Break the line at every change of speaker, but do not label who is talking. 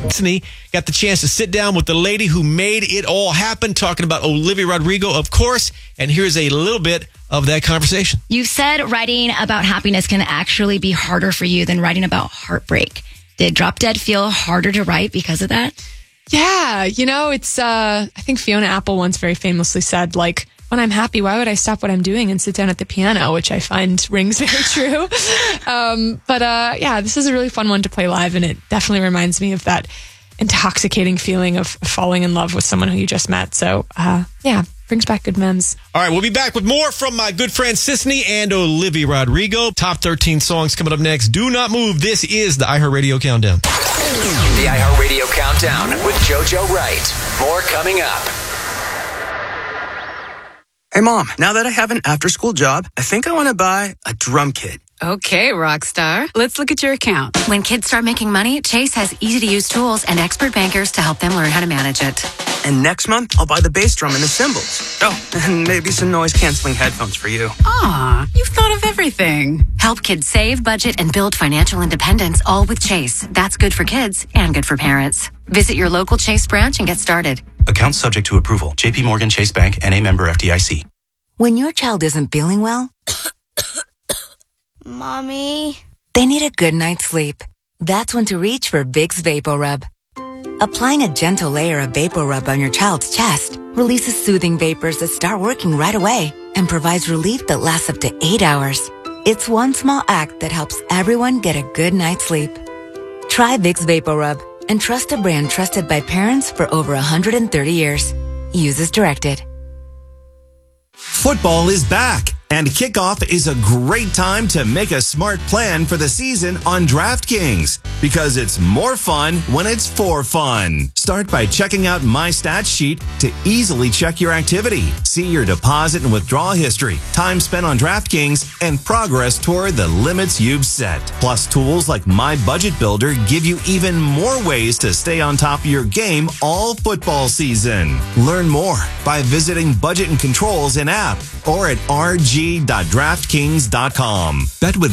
Destiny got the chance to sit down with the lady who made it all happen, talking about Olivia Rodrigo, of course. And here's a little bit of that conversation.
You said writing about happiness can actually be harder for you than writing about heartbreak. Did Drop Dead feel harder to write because of that?
Yeah, it's, I think Fiona Apple once very famously said, like, when I'm happy, why would I stop what I'm doing and sit down at the piano, which I find rings very true. But this is a really fun one to play live, and it definitely reminds me of that intoxicating feeling of falling in love with someone who you just met. So, brings back good memories.
All right, we'll be back with more from my good friend Sisney and Olivia Rodrigo. Top 13 songs coming up next. Do not move. This is the iHeartRadio Countdown.
The iHeartRadio Countdown with JoJo Wright. More coming up.
Hey, Mom, now that I have an after-school job, I think I want to buy a drum kit.
Okay, Rockstar. Let's look at your account.
When kids start making money, Chase has easy-to-use tools and expert bankers to help them learn how to manage it.
And next month, I'll buy the bass drum and the cymbals. Oh, and maybe some noise-canceling headphones for you.
Aw, you've thought of everything.
Help kids save, budget, and build financial independence, all with Chase. That's good for kids and good for parents. Visit your local Chase branch and get started.
Account subject to approval. JP Morgan Chase Bank, N.A. member FDIC.
When your child isn't feeling well,
Mommy,
they need a good night's sleep. That's when to reach for Vicks VapoRub. Applying a gentle layer of VapoRub on your child's chest releases soothing vapors that start working right away and provides relief that lasts up to 8 hours. It's one small act that helps everyone get a good night's sleep. Try Vicks VapoRub and trust a brand trusted by parents for over 130 years. Use as directed.
Football is back, and kickoff is a great time to make a smart plan for the season on DraftKings, because it's more fun when it's for fun. Start by checking out My Stats Sheet to easily check your activity, see your deposit and withdrawal history, time spent on DraftKings, and progress toward the limits you've set. Plus, tools like My Budget Builder give you even more ways to stay on top of your game all football season. Learn more by visiting Budget and Controls in app or at rg.draftkings.com. Bet with